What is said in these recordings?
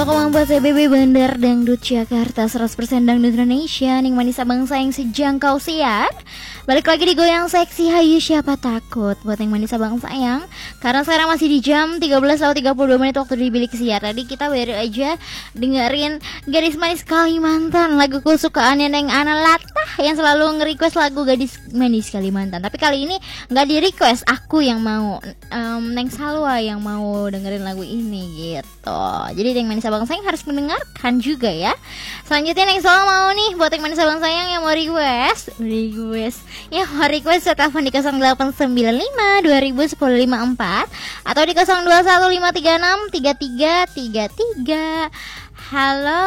Kalau buat CBB Bandar Dangdut Jakarta 100% Dangdut Indonesia, Ning Manis Abang Sayang sejangkau siar. Balik lagi di Goyang Seksi, hayu siapa takut buat Ning Manis Abang Sayang. Karena sekarang masih di jam 13:32 waktu di bilik siar. Tadi kita baru aja dengerin Gadis Manis Kalimantan, lagu kesukaannya Neng Ana Latah yang selalu nge-request lagu Gadis Manis Kalimantan. Tapi kali ini nggak di-request, aku yang mau, Neng Salwa yang mau dengerin lagu ini gitu. Jadi Neng Manis Abang Sayang harus mendengarkan juga ya. Selanjutnya Neng Salwa mau nih buat Neng Manis Abang Sayang yang mau request ya, mau request telepon di 0895 2010 54 atau di 021536 3333. Halo.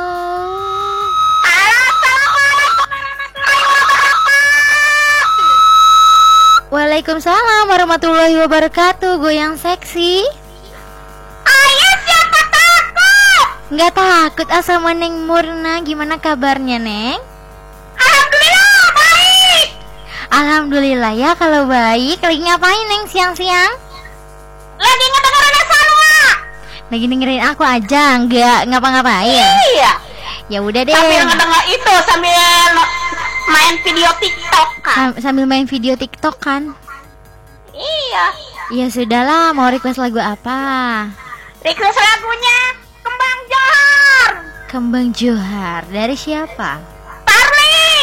Waalaikumsalam warahmatullahi wabarakatuh. Goyang seksi. Ayah siapa takut? Nggak takut, asal Neng Murna. Gimana kabarnya Neng? Alhamdulillah baik. Alhamdulillah ya kalau baik. Lagi ngapain Neng siang-siang? Lagi ngedengerin Salwa. Lagi dengerin aku aja, nggak ngapa-ngapain. Iya. Ya udah deh. Sambil ngedenger itu, sambil main video TikTok kan. Sambil main video TikTok kan? Iya. Ya sudahlah, mau request lagu apa? Request lagunya Kembang Johar. Kembang Johar dari siapa? Tarling.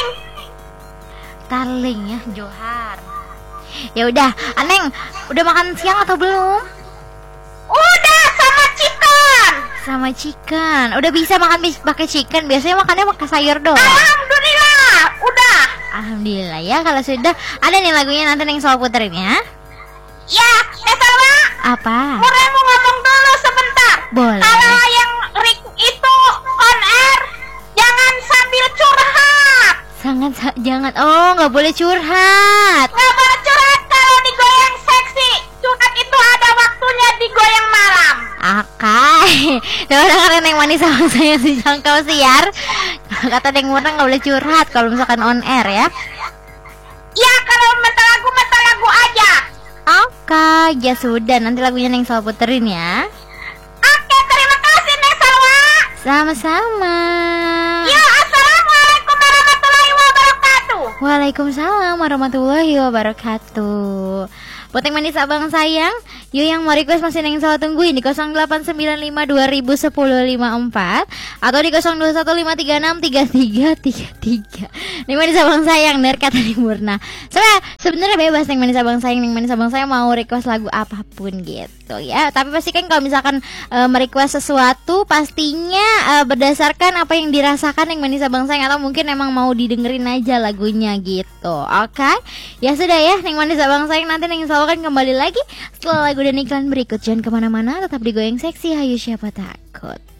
Tarling ya, Johar. Ya udah, Aneng, udah makan siang atau belum? Udah sama chicken. Sama chicken. Udah bisa makan pakai chicken. Biasanya makannya pakai sayur doang. Alhamdulillah, udah. Alhamdulillah ya kalau sudah. Ada nih lagunya, nanti Neng Salwa puterin ya. Ya, Salwa. Apa? Murni mau ngomong dulu sebentar. Boleh. Kalau yang itu on air, jangan sambil curhat. Jangan. Oh, nggak boleh curhat. Nggak boleh curhat kalau di Goyang Seksi. Curhat itu ada waktunya di Goyang Malam. Akai. Dengar Neng Manis sama saya sejangkau siar. Kata Neng Murna nggak boleh curhat kalau misalkan on air ya. Ya, kalau mental lagu aja. Oke, ya sudah, nanti lagunya Neng Salwa puterin ya. Oke, terima kasih Neng Salwa. Sama-sama. Ya, assalamualaikum warahmatullahi wabarakatuh. Waalaikumsalam warahmatullahi wabarakatuh. Buat yang manis abang sayang, yuk yang mau request masih Neng Salwa tungguin di 0895 2010 54 atau di 0215363333. Neng manis abang sayang, ner kata Neng Murna. Sebenarnya bebas Neng manis abang sayang. Neng manis abang sayang mau request lagu apapun gitu ya. Tapi pasti kan kalau misalkan merequest sesuatu pastinya berdasarkan apa yang dirasakan Neng manis abang sayang, atau mungkin emang mau didengerin aja lagunya gitu. Oke? Ya sudah ya Neng manis abang sayang, nanti Neng Salwa akan kembali lagi setelah lagu dan iklan berikut. Jangan kemana-mana, tetap di Goyang Seksi, hayu siapa takut.